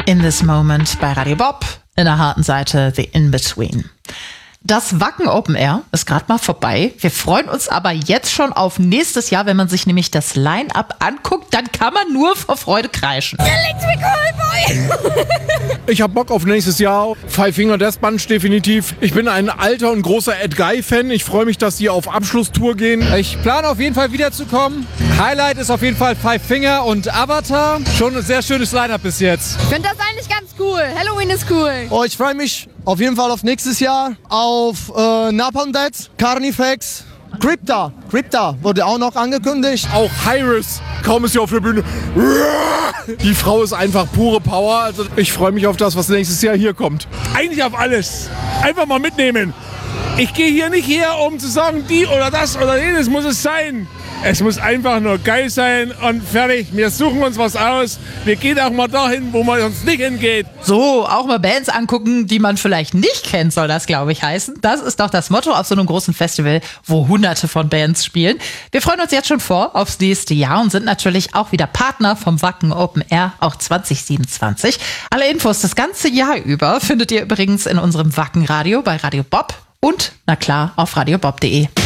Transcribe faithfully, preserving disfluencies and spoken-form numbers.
In This Moment bei Radio Bob, in der harten Seite The In-Between. Das Wacken Open Air ist gerade mal vorbei. Wir freuen uns aber jetzt schon auf nächstes Jahr. Wenn man sich nämlich das Line-Up anguckt, dann kann man nur vor Freude kreischen. Ich hab Bock auf nächstes Jahr. Five Finger Death Punch definitiv. Ich bin ein alter und großer Ed Guy-Fan. Ich freue mich, dass die auf Abschlusstour gehen. Ich plane auf jeden Fall wiederzukommen. Highlight ist auf jeden Fall Five Finger und Avatar. Schon ein sehr schönes Line-Up bis jetzt. Ich finde das eigentlich ganz cool. Halloween ist cool. Oh, ich freue mich auf jeden Fall auf nächstes Jahr. Auf äh, Napalm Dead, Carnifex, Crypta. Crypta wurde auch noch angekündigt. Auch Hyris, kaum ist sie auf der Bühne. Die Frau ist einfach pure Power. Also ich freue mich auf das, was nächstes Jahr hier kommt. Eigentlich auf alles. Einfach mal mitnehmen. Ich gehe hier nicht her, um zu sagen, die oder das oder jenes muss es sein. Es muss einfach nur geil sein und fertig. Wir suchen uns was aus. Wir gehen auch mal dahin, wo man uns nicht hingeht. So, auch mal Bands angucken, die man vielleicht nicht kennt, soll das, glaube ich, heißen. Das ist doch das Motto auf so einem großen Festival, wo hunderte von Bands spielen. Wir freuen uns jetzt schon vor aufs nächste Jahr und sind natürlich auch wieder Partner vom Wacken Open Air, auch zwanzig siebenundzwanzig. Alle Infos das ganze Jahr über findet ihr übrigens in unserem Wacken Radio bei Radio Bob und, na klar, auf radiobob punkt de.